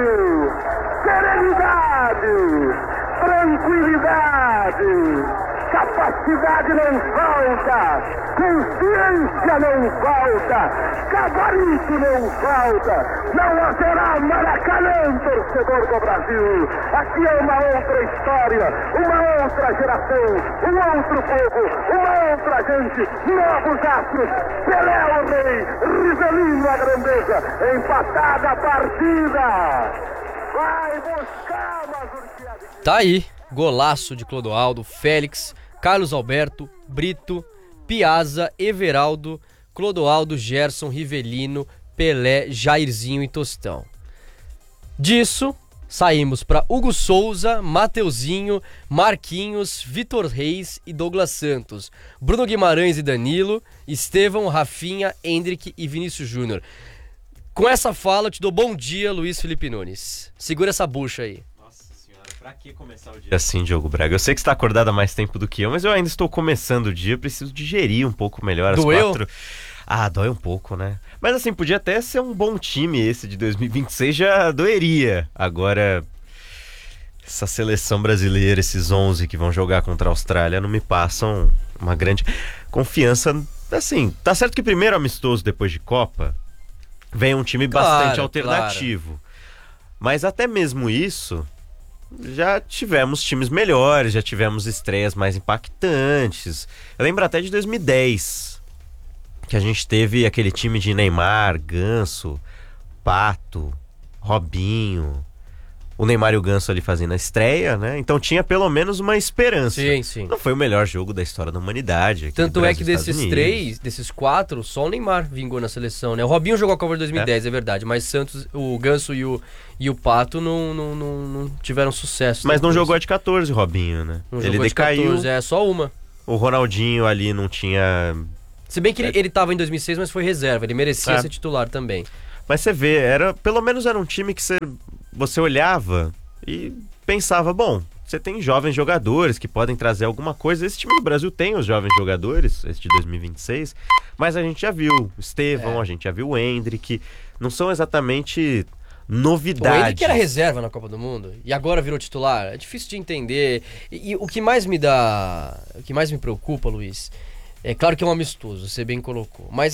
serenidade, tranquilidade. Capacidade não falta, consciência não falta, gabarito não falta, não haverá Maracanã, torcedor do Brasil. Aqui é uma outra história, uma outra geração, um outro povo, uma outra gente, novos astros. Pelé o rei, Rivelino a grandeza, empatada a partida. Vai buscar, Mazurkiewicz. Tá aí, golaço de Clodoaldo, Félix, Carlos Alberto, Brito, Piazza, Everaldo, Clodoaldo, Gerson, Rivelino, Pelé, Jairzinho e Tostão. Disso, saímos para Hugo Souza, Mateuzinho, Marquinhos, Vitor Reis e Douglas Santos, Bruno Guimarães e Danilo, Estevão, Rafinha, Endrick e Vinícius Júnior. Com essa fala, eu te dou bom dia, Luiz Felipe Nunes. Segura essa bucha aí. Pra que começar o dia assim, Diogo Braga? Eu sei que você está acordado há mais tempo do que eu, mas eu ainda estou começando o dia, preciso digerir um pouco melhor as Doeu? 4... Ah, dói um pouco, né? Mas assim, podia até ser um bom time esse de 2026, já doeria. Agora, essa seleção brasileira, esses 11 que vão jogar contra a Austrália, não me passam uma grande confiança. Assim, tá certo que primeiro amistoso depois de Copa, vem um time bastante alternativo. Claro. Mas até mesmo isso... Já tivemos times melhores, já tivemos estreias mais impactantes. Eu lembro até de 2010, que a gente teve aquele time de Neymar, Ganso, Pato, Robinho, o Neymar e o Ganso ali fazendo a estreia, né? Então tinha pelo menos uma esperança. Sim, sim. Não foi o melhor jogo da história da humanidade. Tanto é que desses 4, só o Neymar vingou na seleção, né? O Robinho jogou a Copa de 2010, é verdade, mas Santos, o Ganso e o Pato não tiveram sucesso. Mas não jogou a de 14, Robinho, né? Não ele jogou decaiu. De 14, é só uma. O Ronaldinho ali não tinha... Se bem que ele tava em 2006, mas foi reserva, ele merecia ser titular também. Mas você vê, pelo menos era um time que você olhava e pensava, bom, você tem jovens jogadores que podem trazer alguma coisa. Esse time do Brasil tem os jovens jogadores, esse de 2026, mas a gente já viu o Estevão, a gente já viu o Endrick, não são exatamente novidades. O Endrick era reserva na Copa do Mundo e agora virou titular, é difícil de entender. E o que mais me preocupa, Luiz, é claro que é um amistoso, você bem colocou, mas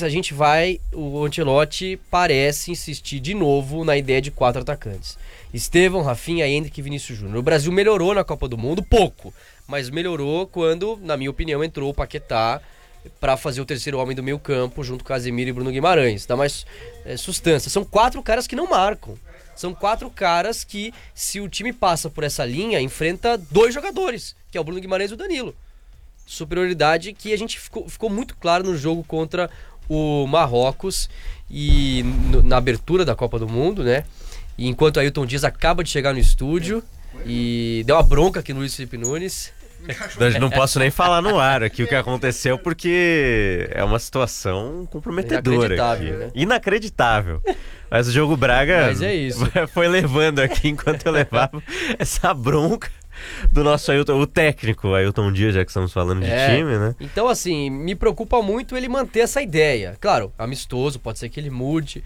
o Ancelotti parece insistir de novo na ideia de 4 atacantes. Estevão, Rafinha, Endrick e Vinícius Júnior. O Brasil melhorou na Copa do Mundo, pouco, mas melhorou quando, na minha opinião, entrou o Paquetá para fazer o terceiro homem do meio campo, junto com Casemiro e Bruno Guimarães. Dá mais sustância. São 4 caras que não marcam. São 4 caras que, se o time passa por essa linha, enfrenta 2 jogadores, que é o Bruno Guimarães e o Danilo. Superioridade que a gente ficou muito claro no jogo contra o Marrocos e na abertura da Copa do Mundo, né? E enquanto Ailton Dias acaba de chegar no estúdio e deu uma bronca aqui no Luiz Felipe Nunes. Não posso nem falar no ar aqui o que aconteceu, porque é uma situação comprometedora. Inacreditável, né? Inacreditável. Mas o Diogo Braga foi levando aqui, enquanto eu levava essa bronca do nosso Ailton, o técnico Ailton Dias, já que estamos falando de time, né? Então, assim, me preocupa muito ele manter essa ideia. Claro, amistoso, pode ser que ele mude,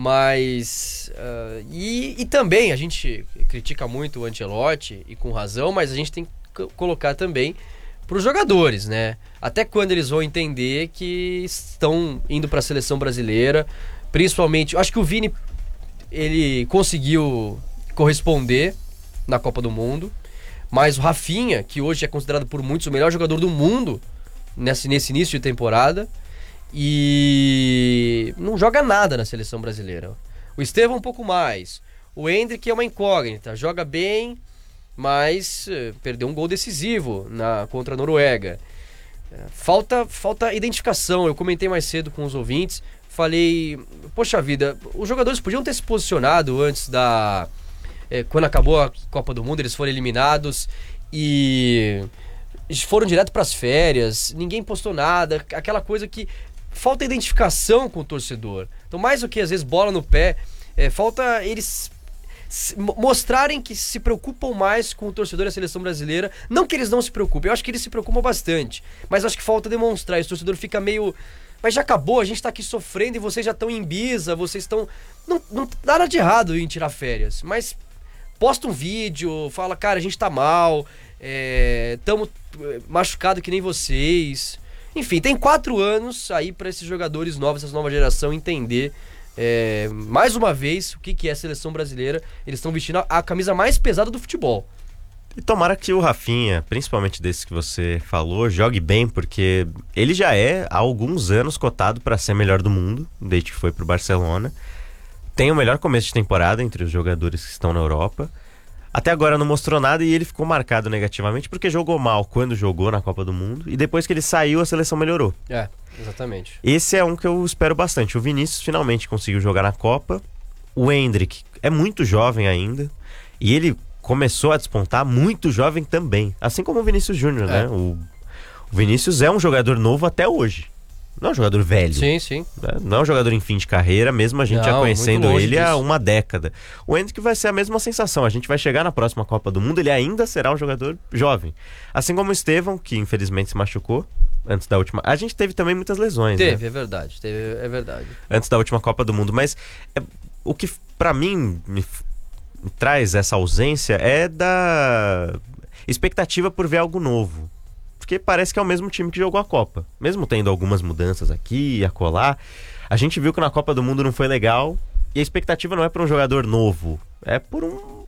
mas... E também, a gente critica muito o Ancelotti, e com razão, mas a gente tem que colocar também para os jogadores, né? Até quando eles vão entender que estão indo para a seleção brasileira, principalmente... Eu acho que o Vini, ele conseguiu corresponder na Copa do Mundo, mas o Rafinha, que hoje é considerado por muitos o melhor jogador do mundo nesse início de temporada, e não joga nada na seleção brasileira. O Estevão um pouco mais. O Endrick é uma incógnita, joga bem, mas perdeu um gol decisivo contra a Noruega. Falta identificação. Eu comentei mais cedo com os ouvintes, falei, poxa vida, os jogadores podiam ter se posicionado antes quando acabou a Copa do Mundo, eles foram eliminados e foram direto para as férias, ninguém postou nada, aquela coisa que falta identificação com o torcedor. Então, mais do que às vezes bola no pé, falta eles mostrarem que se preocupam mais com o torcedor da seleção brasileira. Não que eles não se preocupem, eu acho que eles se preocupam bastante, mas acho que falta demonstrar. Esse torcedor fica meio Mas já acabou, a gente tá aqui sofrendo e vocês já estão em Ibiza, vocês estão... Não nada de errado em tirar férias, mas posta um vídeo, fala, cara, a gente tá mal, tamo machucado que nem vocês. Enfim, tem 4 anos aí pra esses jogadores novos, essa nova geração entender, mais uma vez, o que é a seleção brasileira. Eles estão vestindo a camisa mais pesada do futebol. E tomara que o Rafinha, principalmente desse que você falou, jogue bem, porque ele já é há alguns anos cotado para ser melhor do mundo, desde que foi pro Barcelona. Tem o melhor começo de temporada entre os jogadores que estão na Europa. Até agora não mostrou nada e ele ficou marcado negativamente porque jogou mal quando jogou na Copa do Mundo, e depois que ele saiu a seleção melhorou. Exatamente. Esse é um que eu espero bastante. O Vinícius finalmente conseguiu jogar na Copa. O Endrick é muito jovem ainda e ele começou a despontar muito jovem também, assim como o Vinícius Júnior, né? O Vinícius é um jogador novo até hoje. Não é um jogador velho. Sim. Não é um jogador em fim de carreira, mesmo a gente já conhecendo ele há uma década. O Endrick vai ser a mesma sensação. A gente vai chegar na próxima Copa do Mundo, ele ainda será um jogador jovem. Assim como o Estevão, que infelizmente se machucou antes da última... A gente teve também muitas lesões, Teve, né? é verdade. Antes da última Copa do Mundo. Mas o que pra mim me traz essa ausência é da expectativa por ver algo novo. Porque parece que é o mesmo time que jogou a Copa. Mesmo tendo algumas mudanças aqui e acolá, a gente viu que na Copa do Mundo não foi legal. E a expectativa não é por um jogador novo, é por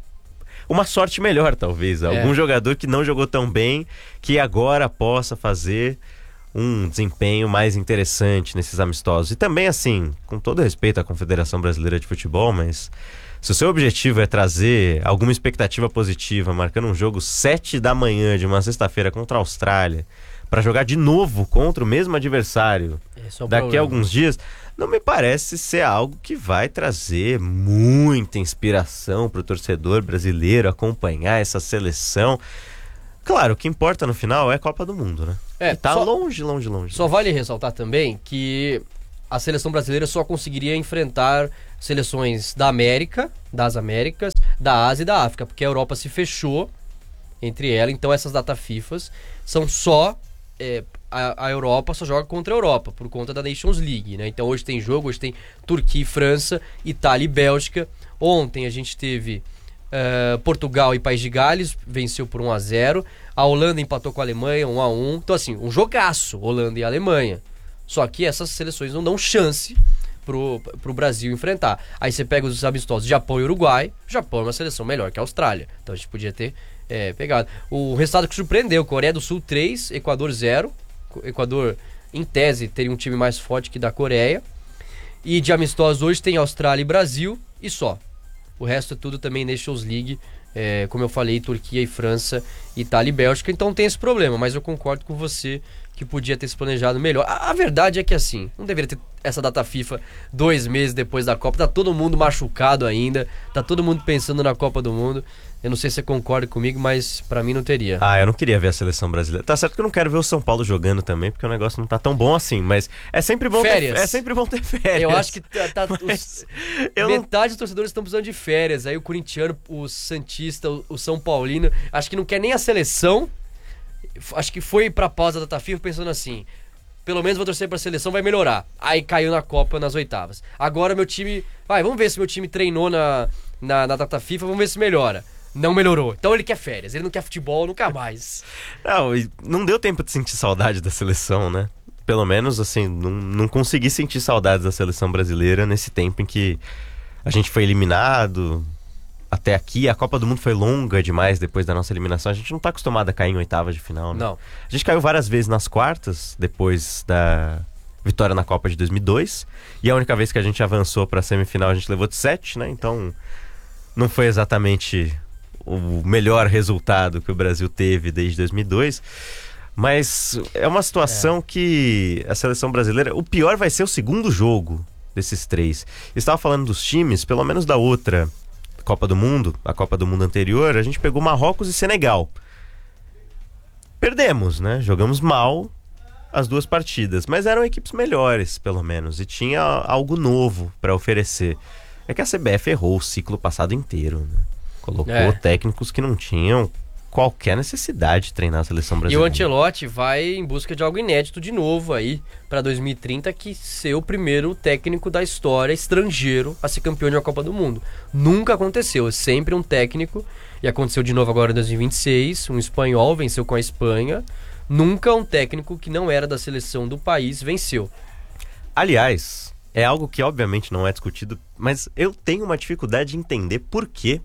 uma sorte melhor, talvez. Algum jogador que não jogou tão bem, que agora possa fazer um desempenho mais interessante nesses amistosos. E também, assim, com todo respeito à Confederação Brasileira de Futebol, mas se o seu objetivo é trazer alguma expectativa positiva, marcando um jogo 7 da manhã de uma sexta-feira contra a Austrália, para jogar de novo contra o mesmo adversário daqui a alguns dias, não me parece ser algo que vai trazer muita inspiração para o torcedor brasileiro acompanhar essa seleção. Claro, o que importa no final é a Copa do Mundo, né? Tá longe. Só vale ressaltar também que a seleção brasileira só conseguiria enfrentar seleções das Américas, da Ásia e da África, porque a Europa se fechou entre ela, então essas data FIFAs são só... a Europa só joga contra a Europa, por conta da Nations League, né? Então hoje tem jogo, hoje tem Turquia e França, Itália e Bélgica. Ontem a gente teve Portugal e País de Gales, venceu por 1-0. A Holanda empatou com a Alemanha, 1-1. Então assim, um jogaço, Holanda e Alemanha. Só que essas seleções não dão chance pro Brasil enfrentar. Aí você pega os amistosos Japão e Uruguai. O Japão é uma seleção melhor que a Austrália, então a gente podia ter pegado. O resultado que surpreendeu: Coreia do Sul 3, Equador 0. Equador, em tese, teria um time mais forte que da Coreia. E de amistosos hoje tem Austrália e Brasil e só. O resto é tudo também Nations League, como eu falei, Turquia e França, Itália e Bélgica. Então tem esse problema, mas eu concordo com você que podia ter se planejado melhor. A verdade é que assim, não deveria ter essa data FIFA 2 meses depois da Copa. Tá todo mundo machucado ainda, tá todo mundo pensando na Copa do Mundo. Eu não sei se você concorda comigo, mas pra mim não teria. Eu não queria ver a seleção brasileira. Tá certo que eu não quero ver o São Paulo jogando também, porque o negócio não tá tão bom assim, mas é sempre bom férias. ter férias. Eu acho que metade dos torcedores estão precisando de férias. Aí o corintiano, o santista, o São Paulino, acho que não quer nem a seleção. Acho que foi pra pausa da data FIFA pensando assim: pelo menos vou torcer pra seleção, vai melhorar. Aí caiu na Copa nas oitavas. Agora meu time... vamos ver se meu time treinou na data FIFA, vamos ver se melhora. Não melhorou. Então ele quer férias, ele não quer futebol nunca mais. Não deu tempo de sentir saudade da seleção, né? Pelo menos, assim, não consegui sentir saudades da seleção brasileira nesse tempo em que a gente foi eliminado. Até aqui, a Copa do Mundo foi longa demais depois da nossa eliminação. A gente não tá acostumado a cair em oitavas de final, né? Não. A gente caiu várias vezes nas quartas, depois da vitória na Copa de 2002. E a única vez que a gente avançou pra semifinal, a gente levou de 7, né? Então, não foi exatamente o melhor resultado que o Brasil teve desde 2002. Mas é uma situação que a seleção brasileira... O pior vai ser o segundo jogo desses 3. Eu estava falando dos times, pelo menos da outra Copa do Mundo, a Copa do Mundo anterior, a gente pegou Marrocos e Senegal. Perdemos, né? Jogamos mal as 2 partidas, mas eram equipes melhores, pelo menos, e tinha algo novo para oferecer. É que a CBF errou o ciclo passado inteiro, né? Colocou técnicos que não tinham qualquer necessidade de treinar a seleção E o brasileira. Ancelotti vai em busca de algo inédito de novo aí para 2030, que ser o primeiro técnico da história estrangeiro a ser campeão de uma Copa do Mundo. Nunca aconteceu, é sempre um técnico, e aconteceu de novo agora em 2026, um espanhol venceu com a Espanha. Nunca um técnico que não era da seleção do país venceu. Aliás, é algo que obviamente não é discutido, mas eu tenho uma dificuldade de entender por que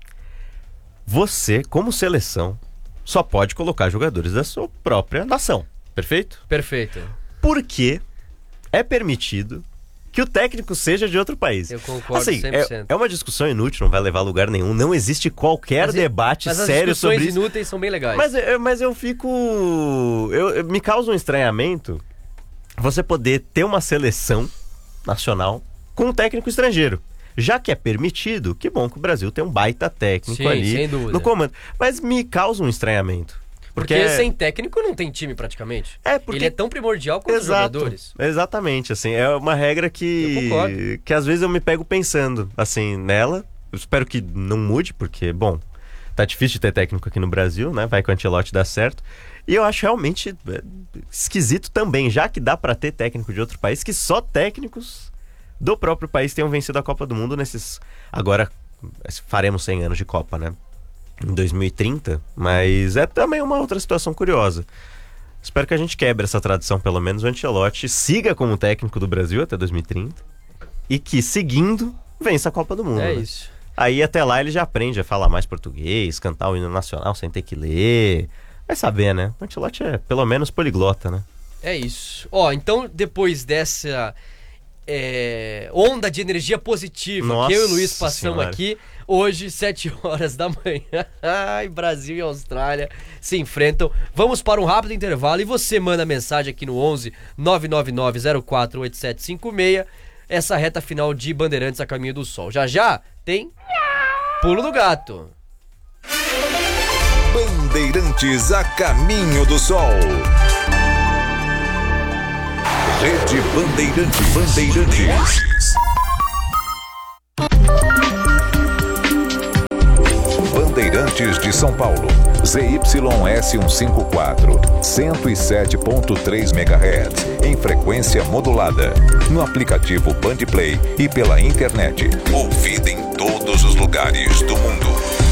você, como seleção, só pode colocar jogadores da sua própria nação. Perfeito? Perfeito. Por que é permitido que o técnico seja de outro país? Eu concordo assim, 100%. é uma discussão inútil, não vai levar a lugar nenhum. Não existe qualquer debate mas sério as sobre discussões isso. inúteis são bem legais. Mas eu fico... me causa um estranhamento você poder ter uma seleção nacional com um técnico estrangeiro. Já que é permitido, que bom que o Brasil tem um baita técnico Sim, ali sem dúvida. no comando. Mas me causa um estranhamento. Porque sem técnico não tem time praticamente. Porque... Ele é tão primordial quanto os jogadores. Exatamente, assim, é uma regra Eu que concordo. às vezes eu me pego pensando, assim, nela. Eu espero que não mude, porque, bom, tá difícil de ter técnico aqui no Brasil, né? Vai que o Ancelotti dá certo. E eu acho realmente esquisito também, já que dá pra ter técnico de outro país, que só técnicos do próprio país tenham vencido a Copa do Mundo nesses... Agora faremos 100 anos de Copa, né? Em 2030, mas é também uma outra situação curiosa. Espero que a gente quebre essa tradição, pelo menos o Ancelotti siga como técnico do Brasil até 2030 e que, seguindo, vença a Copa do Mundo. É né? isso. Aí até lá ele já aprende a falar mais português, cantar o hino nacional sem ter que ler. Vai saber, né? O Ancelotti é pelo menos poliglota, né? É isso. Então depois dessa onda de energia positiva Nossa que eu e o Luiz passamos Senhora. aqui, hoje, 7 horas da manhã, ai, Brasil e Austrália se enfrentam. Vamos para um rápido intervalo e você manda mensagem aqui no 11 999 048756, essa reta final de Bandeirantes a caminho do sol. Já tem Pulo do Gato. Bandeirantes a caminho do sol. Rede Bandeirantes. Bandeirantes de São Paulo. ZYS 154, 107.3 MHz, em frequência modulada. No aplicativo Bandplay e pela internet. Ouvida em todos os lugares do mundo.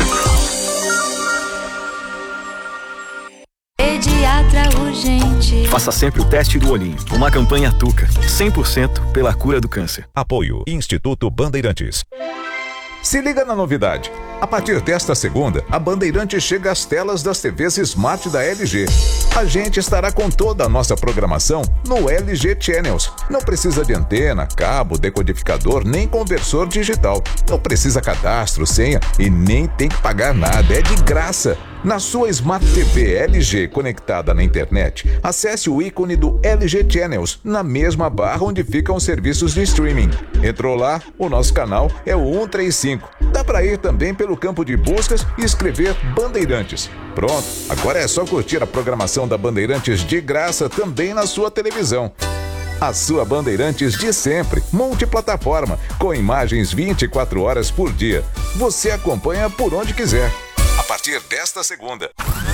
Pediatra urgente. Faça sempre o teste do olhinho. Uma campanha Tuca. 100% pela cura do câncer. Apoio Instituto Bandeirantes. Se liga na novidade. A partir desta segunda, a Bandeirantes chega às telas das TVs Smart da LG. A gente estará com toda a nossa programação no LG Channels. Não precisa de antena, cabo, decodificador, nem conversor digital. Não precisa cadastro, senha e nem tem que pagar nada. É de graça. Na sua Smart TV LG conectada na internet, acesse o ícone do LG Channels na mesma barra onde ficam os serviços de streaming. Entrou lá, o nosso canal é o 135. Dá para ir também pelo campo de buscas e escrever Bandeirantes. Pronto, agora é só curtir a programação da Bandeirantes de graça também na sua televisão. A sua Bandeirantes de sempre, multiplataforma, com imagens 24 horas por dia. Você acompanha por onde quiser. A partir desta segunda.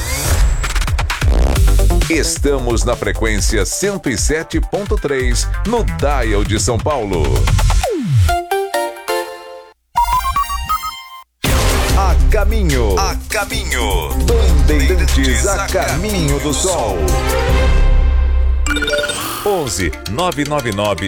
Estamos na frequência 107.3, no Dial de São Paulo. A caminho. Bandeirantes a caminho do sol. 11 999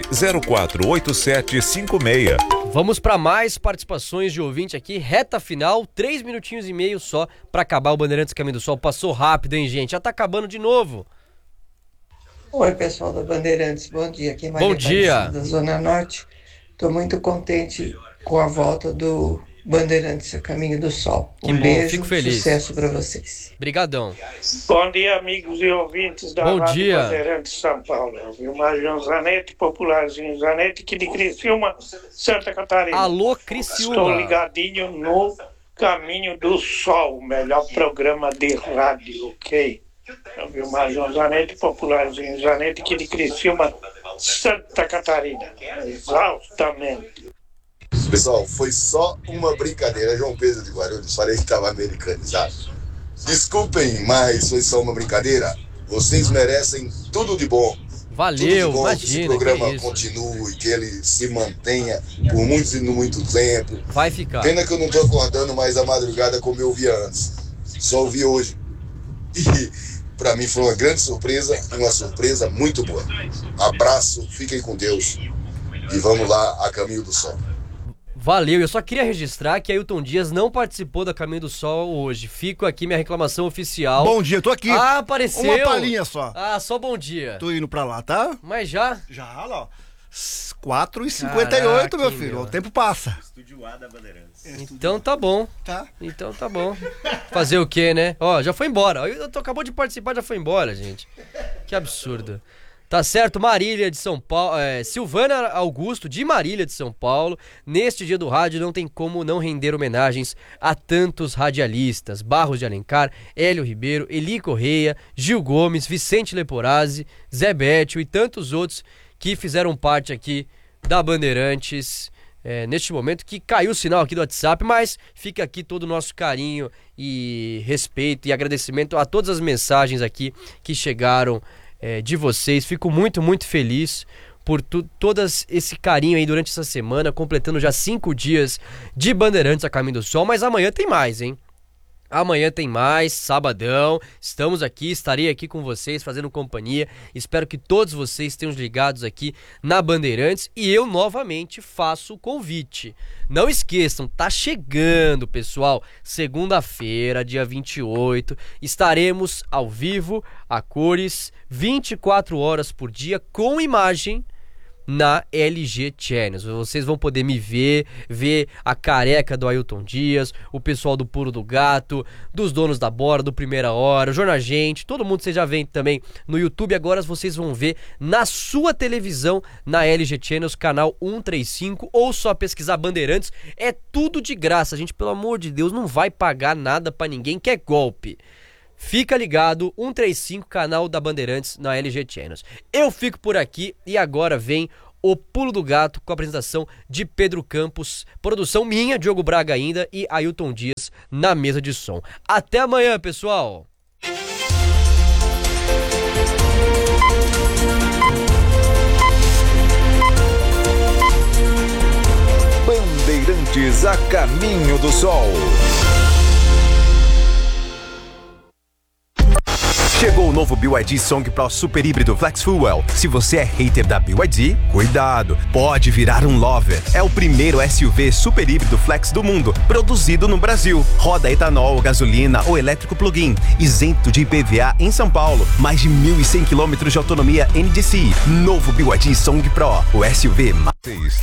048756. Vamos para mais participações de ouvinte aqui, reta final, 3 minutinhos e meio só para acabar o Bandeirantes Caminho do Sol. Passou rápido, hein, gente? Já tá acabando de novo. Oi, pessoal da Bandeirantes, bom dia. Aqui é Maria Bom dia. Aparecida, da Zona Norte. Estou muito contente com a volta do Bandeirantes a Caminho do Sol. Que bom, beijo, fico feliz. sucesso para vocês. Brigadão. Bom dia, amigos e ouvintes da Bom Rádio dia. Bandeirantes São Paulo. Vilmar João Zanetti, popularzinho Zanetti, que de Criciúma, Santa Catarina. Alô, Estou Criciúma. ligadinho no Caminho do Sol, o melhor programa de rádio, ok? É o Vilmar João Zanetti, popularzinho Zanetti, que de Criciúma, Santa Catarina. Exaustamente. Pessoal, foi só uma brincadeira. João Pedro de Guarulhos, falei que estava americanizado. Desculpem, mas foi só uma brincadeira. Vocês merecem tudo de bom. Valeu, tudo de bom, imagina. que esse programa continue, que ele se mantenha por muito tempo. Vai ficar. Pena que eu não tô acordando mais à madrugada como eu via antes. Só ouvi hoje. E pra mim foi uma grande surpresa, uma surpresa muito boa. Abraço, fiquem com Deus. E vamos lá, a caminho do sol. Valeu, eu só queria registrar que Ailton Dias não participou da Caminho do Sol hoje. Fico aqui, minha reclamação oficial. Bom dia, tô aqui. Ah, apareceu. Uma palhinha só. Ah, só bom dia. Tô indo pra lá, tá? Mas já? Já, lá, ó. 4h58, meu filho. O tempo passa. Estúdio A da Bandeirantes. Então tá bom. Tá. Então tá bom. Fazer o quê, né? Ó, já foi embora. Acabou de participar, já foi embora, gente. Que absurdo. Tá certo, Marília de São Paulo, Silvana Augusto de Marília de São Paulo. Neste dia do rádio não tem como não render homenagens a tantos radialistas: Barros de Alencar, Hélio Ribeiro, Eli Correia, Gil Gomes, Vicente Leporazzi, Zé Bétio e tantos outros que fizeram parte aqui da Bandeirantes. Neste momento que caiu o sinal aqui do WhatsApp, mas fica aqui todo o nosso carinho e respeito e agradecimento a todas as mensagens aqui que chegaram de vocês. Fico muito, muito feliz por todo esse carinho aí durante essa semana, completando já 5 dias de Bandeirantes a Caminho do Sol, mas amanhã tem mais, hein? Amanhã tem mais, sabadão, estamos aqui, estarei aqui com vocês fazendo companhia, espero que todos vocês tenham ligados aqui na Bandeirantes e eu novamente faço o convite. Não esqueçam, tá chegando, pessoal, segunda-feira, dia 28, estaremos ao vivo, a cores, 24 horas por dia, com imagem na LG Channels. Vocês vão poder me ver a careca do Ailton Dias, o pessoal do Pulo do Gato, dos donos da Bora, do Primeira Hora, o Jornal Gente, todo mundo vocês já vêem também no YouTube. Agora vocês vão ver na sua televisão, na LG Channels, canal 135, ou só pesquisar Bandeirantes. É tudo de graça, gente, pelo amor de Deus, não vai pagar nada pra ninguém, que é golpe. Fica ligado, 135, canal da Bandeirantes na LG Channels. Eu fico por aqui e agora vem o Pulo do Gato com a apresentação de Pedro Campos, produção minha, Diogo Braga ainda e Ailton Dias na mesa de som. Até amanhã, pessoal! Bandeirantes a Caminho do Sol. Chegou o novo BYD Song Pro Super Híbrido Flex Fuel. Se você é hater da BYD, cuidado, pode virar um lover. É o primeiro SUV super híbrido flex do mundo, produzido no Brasil. Roda etanol, gasolina ou elétrico plug-in, isento de IPVA em São Paulo. Mais de 1.100 km de autonomia NDCi. Novo BYD Song Pro, o SUV. Você